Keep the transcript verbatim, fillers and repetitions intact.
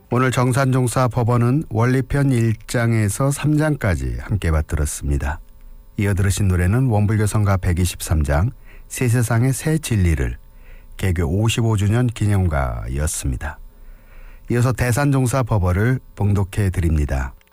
오늘 정산종사 법원은 원리편 일 장에서 삼 장까지 함께 받들었습니다. 이어 들으신 노래는 원불교성가 백이십삼 장 새세상의 새 진리를 개교 오십오 주년 기념가였습니다. 이어서 대산종사 법어를 봉독해 드립니다.